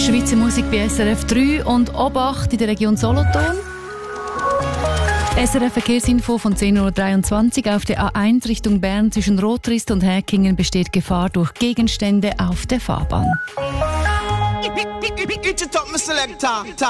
Schweizer Musik bei SRF 3 und Obacht in der Region Solothurn. SRF Verkehrsinfo von 10.23 Uhr. Auf der A1 Richtung Bern zwischen Rotrist und Häkingen besteht Gefahr durch Gegenstände auf der Fahrbahn.